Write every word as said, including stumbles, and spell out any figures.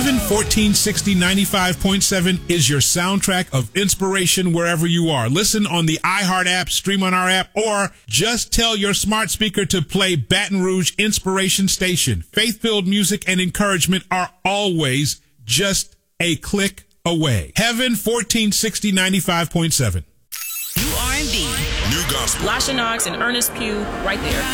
Heaven fourteen sixty ninety-five point seven is your soundtrack of inspiration wherever you are. Listen on the iHeart app, stream on our app, or just tell your smart speaker to play Baton Rouge Inspiration Station. Faith-filled music and encouragement are always just a click away. Heaven fourteen sixty ninety-five point seven. New R and B. New gospel. Lasha Knox and Ernest Pugh right there.